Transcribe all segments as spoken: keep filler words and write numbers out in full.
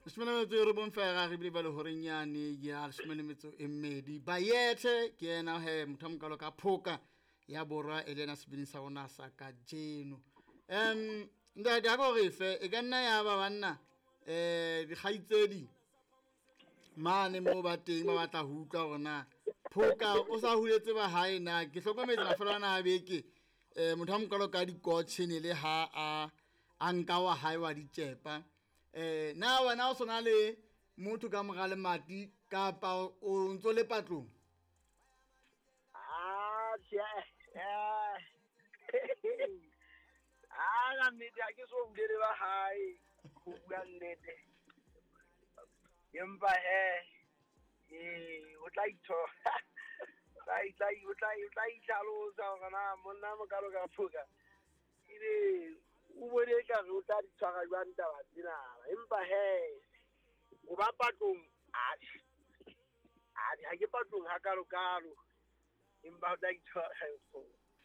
Shmele metso re bonfera re bile ba le horenyane ya shmele metso e mmedi ba yethe ke ena he mothamkalo ka phoka ya borwa Elena Sibini sa ona sa ka jeno em nda ya go re fe e ka nna ya ba banna eh di khaitsedi mane mo ba teng ba batla ho utlwa rona phoka o sa huletse ba hae na ke hlokometse mafelo ana a beke eh mothamkalo ka di coachine le ha a anka wa hae wa di tsepa eh na wena o sona le motho ka mogale mati ka pa o ntso le patlong ah yeah eh ah la media ke so ngere ba hai go bua nnete empa eh eh o tla itho tla tla o tla o tla italo sa gona monna mo ka lo ka phuka ile o bone ka re o tla di tshwara jwa ntaba dina empa he o ba patlong a a di ha ke patlong ha ka lo kalo empa o tla itshwara go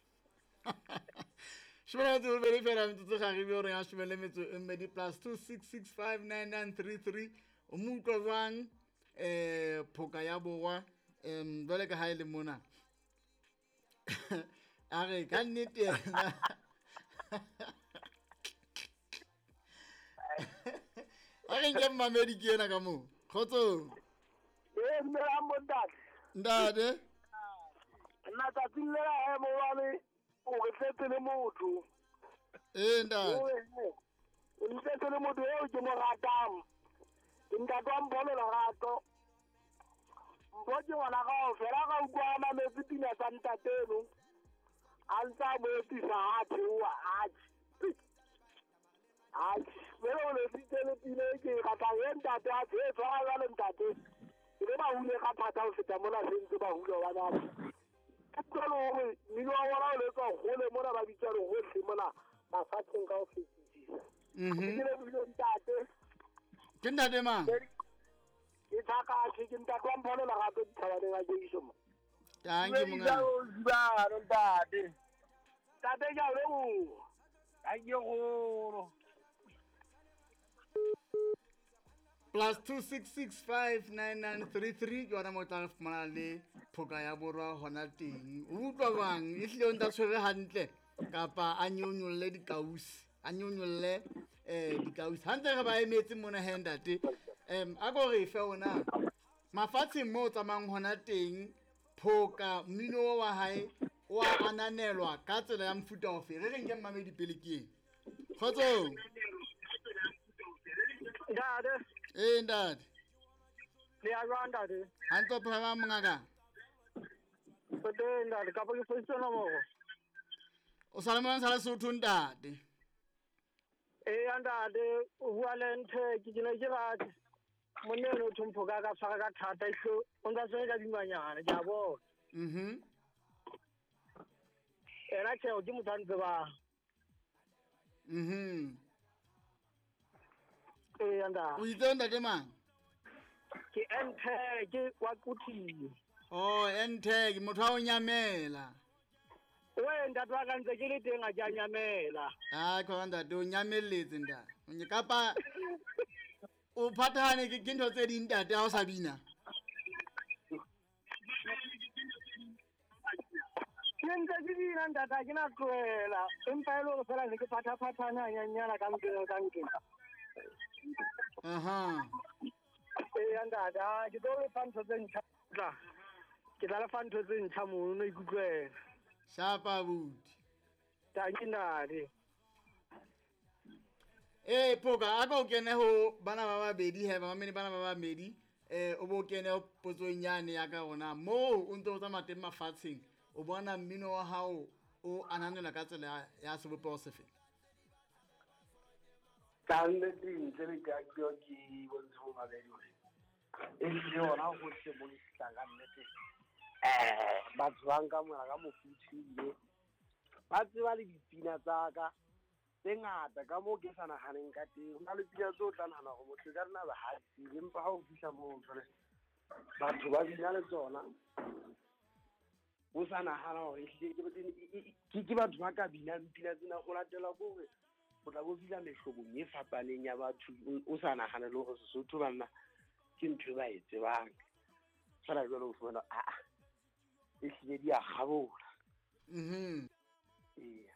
Shmele metso re fela metso ga re bo re ya shmele metso e mmedi plus two six six five nine nine three three o mo utlwa jwang eh phoka ya borwa em jwale ka ha ile mona a re ka nnete yena a re nke mmamedi ke ena ka mo khotso eh me a mondat ndade na ta tilla he mo wale o ke le motho eh ndade o ntse le motho o ke mo ratang nka kwa mbole la rato mboje wala ga o fela ga ukwa ma me fitina sa ntatelo anta mo tisa ati wa ati ati pero le fitele pile ke ga ta yenda ta se fa ga le ntate ile ba hule ga phata o feta mona sentse ba hule wa ba tsalo re ni lo wala le ka gole mona ba bitsaro go se mona ba fatseng ka o fetisa mhm ile bile ntate ke ndade mang ke thaka ke ke nta kwa mbole la gape tshabane ga jeiso mo tangi monga ba ro ntate tate ja re mo a ke go plus two six six five nine nine three three ke ona mo tla fumana le phoka ya borwa hona teng o utlwa bang e hlile o ntse tshwere hantle kapa a nyonyolle dikausi a nyonyolle eh dikausi hantle re ba emetse mona handate em a go re fe ona mafatshe mo tsamang hona teng phoka mmino wa hae wa ananelwa ka tsela ya mfuta ofe re reng ke mmamedi pele ke khotso ndade eh ndade le a rwanda de hanto phaba mongaka pete ndade ka pa ke fetsona mo o sala mona sala sotho ndade eh ndade o bua le nthe ke dina ke ba monna no thumpho ka ka tshwara ka thata itlo o ntse se ka dimanyana ja bo mhm era ke o ke motantse ba mhm eh anda o itse ndade mang ke nthe ke wa kuthi oh enthe motho a o nyamela we ndade wa ka ntse ke le teng a ja nyamela ha khona ndade o nyamelletse nda o nyekapa o phathane ke ke ntho tse di ntate a o sa bina ke ntse ke dina ndata ke na tloela empa ile go fela ke phatha phathana nyanyana ka ntse ka ntse aha eh ndada ke do le fantso tse ntsha ke tla le fantso tse ntsha mo no ikutlwela shapa buti ta ke ndade eh phoka a go kene ho bana ba babedi he ba mamene bana ba babedi eh o bo kene o potsonyane ya ka rona mo o ntse o tsa mateng mafatsheng o bona mmino wa hao o ananela ka tsela ya sebopego sefe tsanne dintse le ka kyo ke bontsho ga le di e le ona go se mo isanga nnete eh ba tswanga mo ga mo futhile ba tseba le dipina tsa ka tse ngata ka mo ke sana haneng ka teng na le pina tso tla nana go motho ka rena ba ha se empa ha o fihla mo ntse batho ba bina le tsona o sana hana hore ke ke batho ba ka bina pina tsena go latela go o tla bo fila mehlobong e fapaneng ya batho o sa nagana le go Sesotho banna ke ntho ba e tsebang fela jalo o fumana a e hlile di a gabola Mhm. ee